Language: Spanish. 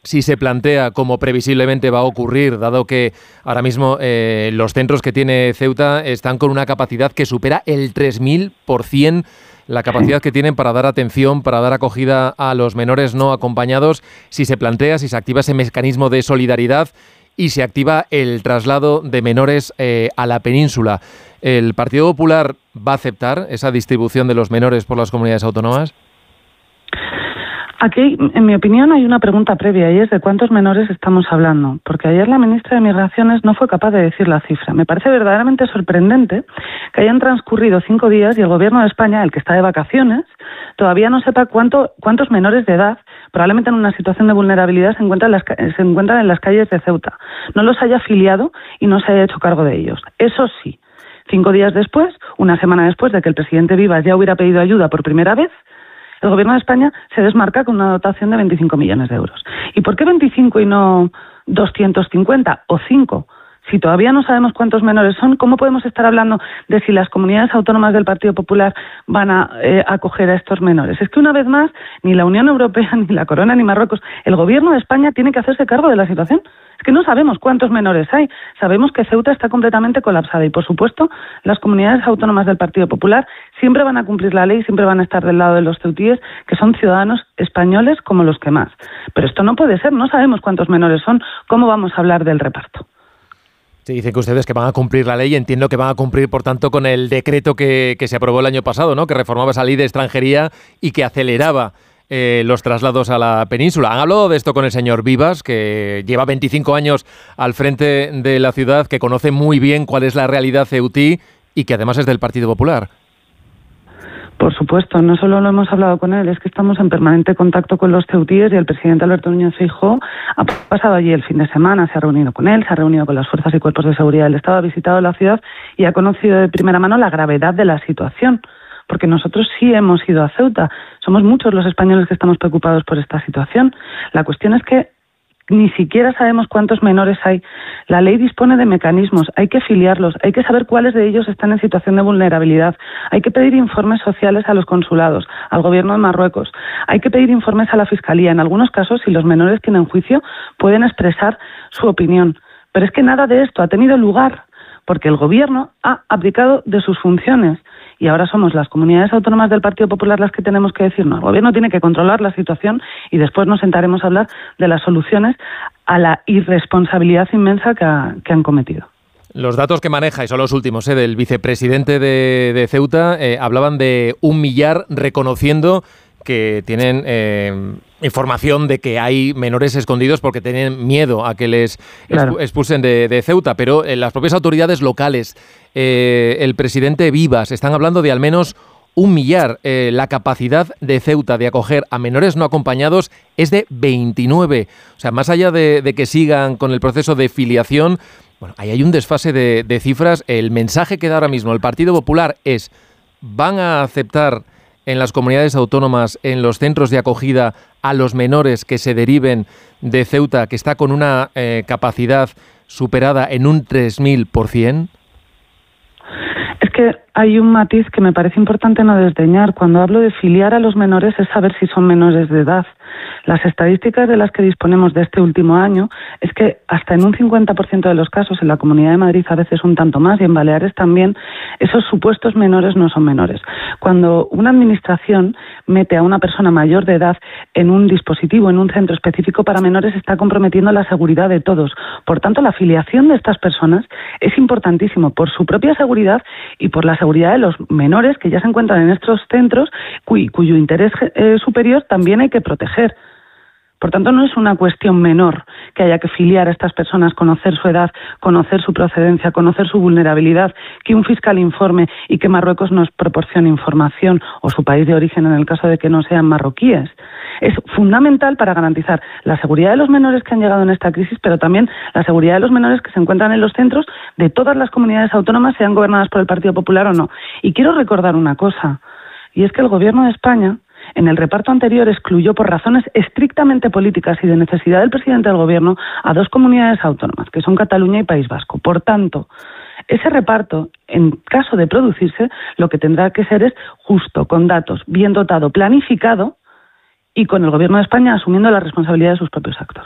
si se plantea, como previsiblemente va a ocurrir, dado que ahora mismo los centros que tiene Ceuta están con una capacidad que supera el 3000%, la capacidad que tienen para dar atención, para dar acogida a los menores no acompañados, si se plantea, si se activa ese mecanismo de solidaridad y se activa el traslado de menores a la península. ¿El Partido Popular va a aceptar esa distribución de los menores por las comunidades autónomas? Aquí, en mi opinión, hay una pregunta previa y es de cuántos menores estamos hablando, porque ayer la ministra de Migraciones no fue capaz de decir la cifra. Me parece verdaderamente sorprendente que hayan transcurrido 5 días y el Gobierno de España, el que está de vacaciones, todavía no sepa cuántos menores de edad, probablemente en una situación de vulnerabilidad, se encuentran en las calles de Ceuta. No los haya afiliado y no se haya hecho cargo de ellos. Eso sí, 5 días después, una semana después de que el presidente Vivas ya hubiera pedido ayuda por primera vez, el Gobierno de España se desmarca con una dotación de 25 millones de euros. ¿Y por qué 25 y no 250 o 5? Si todavía no sabemos cuántos menores son, ¿cómo podemos estar hablando de si las comunidades autónomas del Partido Popular van a acoger a estos menores? Es que una vez más, ni la Unión Europea, ni la Corona, ni Marruecos, el Gobierno de España tiene que hacerse cargo de la situación. Es que no sabemos cuántos menores hay. Sabemos que Ceuta está completamente colapsada y, por supuesto, las comunidades autónomas del Partido Popular siempre van a cumplir la ley, siempre van a estar del lado de los ceutíes, que son ciudadanos españoles como los que más. Pero esto no puede ser, no sabemos cuántos menores son, ¿cómo vamos a hablar del reparto? Sí, dicen que ustedes que van a cumplir la ley, entiendo que van a cumplir, por tanto, con el decreto que se aprobó el año pasado, ¿no? Que reformaba esa ley de extranjería y que aceleraba los traslados a la península. Han hablado de esto con el señor Vivas, que lleva 25 años al frente de la ciudad, que conoce muy bien cuál es la realidad ceutí y que además es del Partido Popular. Por supuesto, no solo lo hemos hablado con él, es que estamos en permanente contacto con los ceutíes y el presidente Alberto Núñez Feijóo ha pasado allí el fin de semana, se ha reunido con él, se ha reunido con las fuerzas y cuerpos de seguridad del Estado, ha visitado la ciudad y ha conocido de primera mano la gravedad de la situación. Porque nosotros sí hemos ido a Ceuta. Somos muchos los españoles que estamos preocupados por esta situación. La cuestión es que ni siquiera sabemos cuántos menores hay. La ley dispone de mecanismos, hay que filiarlos, hay que saber cuáles de ellos están en situación de vulnerabilidad, hay que pedir informes sociales a los consulados, al Gobierno de Marruecos, hay que pedir informes a la Fiscalía. En algunos casos, si los menores tienen juicio, pueden expresar su opinión. Pero es que nada de esto ha tenido lugar, porque el Gobierno ha abdicado de sus funciones. Y ahora somos las comunidades autónomas del Partido Popular las que tenemos que decir, no, el Gobierno tiene que controlar la situación y después nos sentaremos a hablar de las soluciones a la irresponsabilidad inmensa que han cometido. Los datos que maneja, y son los últimos, del vicepresidente de Ceuta, hablaban de 1 millar, reconociendo que tienen información de que hay menores escondidos porque tienen miedo a que les expulsen de Ceuta, pero las propias autoridades locales, el presidente Vivas, están hablando de al menos 1 millar. La capacidad de Ceuta de acoger a menores no acompañados es de 29. O sea, más allá de que sigan con el proceso de filiación, bueno, ahí hay un desfase de cifras. El mensaje que da ahora mismo el Partido Popular es: ¿van a aceptar en las comunidades autónomas, en los centros de acogida, a los menores que se deriven de Ceuta, que está con una capacidad superada en un 3000%? Es que hay un matiz que me parece importante no desdeñar. Cuando hablo de filiar a los menores es saber si son menores de edad. Las estadísticas de las que disponemos de este último año es que hasta en un 50% de los casos, en la Comunidad de Madrid a veces un tanto más y en Baleares también, esos supuestos menores no son menores. Cuando una administración mete a una persona mayor de edad en un dispositivo, en un centro específico para menores, está comprometiendo la seguridad de todos. Por tanto, la filiación de estas personas es importantísimo por su propia seguridad y por la seguridad de los menores que ya se encuentran en estos centros cuyo interés superior también hay que proteger. Por tanto, no es una cuestión menor que haya que filiar a estas personas, conocer su edad, conocer su procedencia, conocer su vulnerabilidad, que un fiscal informe y que Marruecos nos proporcione información, o su país de origen en el caso de que no sean marroquíes. Es fundamental para garantizar la seguridad de los menores que han llegado en esta crisis, pero también la seguridad de los menores que se encuentran en los centros de todas las comunidades autónomas, sean gobernadas por el Partido Popular o no. Y quiero recordar una cosa, y es que el Gobierno de España, en el reparto anterior, excluyó por razones estrictamente políticas y de necesidad del presidente del Gobierno a 2 comunidades autónomas, que son Cataluña y País Vasco. Por tanto, ese reparto, en caso de producirse, lo que tendrá que ser es justo, con datos, bien dotado, planificado y con el Gobierno de España asumiendo la responsabilidad de sus propios actos.